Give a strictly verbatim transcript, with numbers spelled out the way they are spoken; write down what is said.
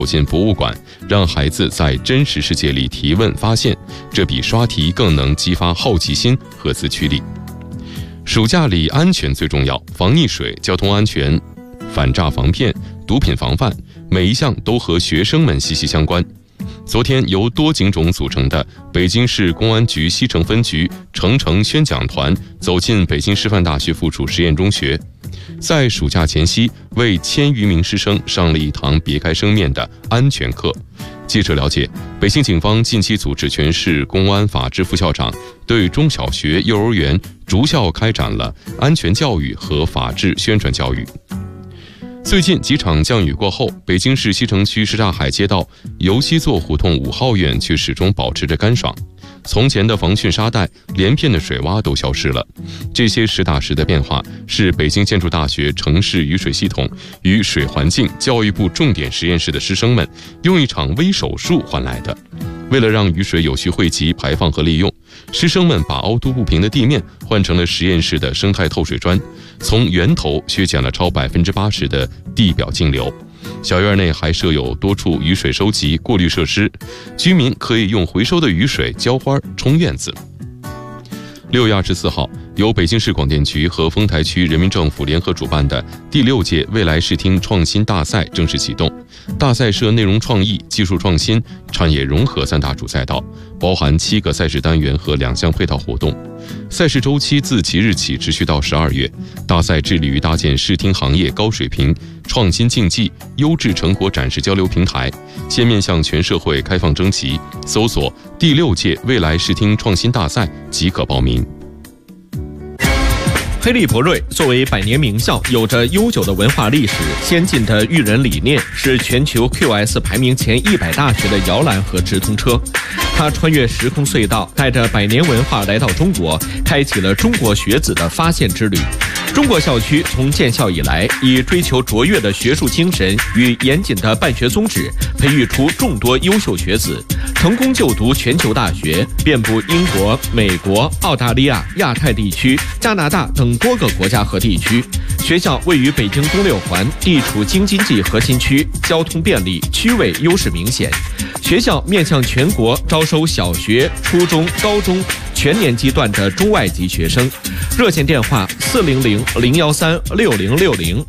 走进博物馆，让孩子在真实世界里提问发现，这比刷题更能激发好奇心和自驱力。暑假里安全最重要，防溺水、交通安全、反诈防骗、毒品防范，每一项都和学生们息息相关。昨天，由多警种组成的北京市公安局西城分局程程宣讲团走进北京师范大学附属实验中学，在暑假前夕，为千余名师生上了一堂别开生面的安全课。记者了解，北京警方近期组织全市公安法制副校长对中小学、幼儿园逐校开展了安全教育和法治宣传教育。最近几场降雨过后，北京市西城区什刹海街道尤西座胡同五号院却始终保持着干爽。从前的防汛沙袋、连片的水洼都消失了。这些实打实的变化是北京建筑大学城市雨水系统与水环境教育部重点实验室的师生们用一场微手术换来的。为了让雨水有序汇集、排放和利用，师生们把凹凸不平的地面换成了实验室的生态透水砖，从源头削减了超百分之八十的地表径流。小院内还设有多处雨水收集、过滤设施，居民可以用回收的雨水浇花、冲院子。六月二十四号，由北京市广电局和丰台区人民政府联合主办的第六届未来视听创新大赛正式启动。大赛设内容创意、技术创新、产业融合三大主赛道，包含七个赛事单元和两项配套活动。赛事周期自即日起持续到十二月。大赛致力于搭建视听行业高水平创新竞技、优质成果展示交流平台，现面向全社会开放征集，搜索第六届未来视听创新大赛即可报名。 黑利博瑞作为百年名校，有着悠久的文化历史、先进的育人理念，是全球 Q S 排名前一百大学的摇篮和直通车。它穿越时空隧道，带着百年文化来到中国，开启了中国学子的发现之旅。中国校区从建校以来，以追求卓越的学术精神与严谨的办学宗旨，培育出众多优秀学子，成功就读全球大学，遍布英国、美国、澳大利亚、亚太地区、加拿大等多个国家和地区。学校位于北京东六环，地处京津冀核心区，交通便利，区位优势明显。学校面向全国招收小学、初中、高中全年级段的中外籍学生。热线电话：四零零零幺三六零六零。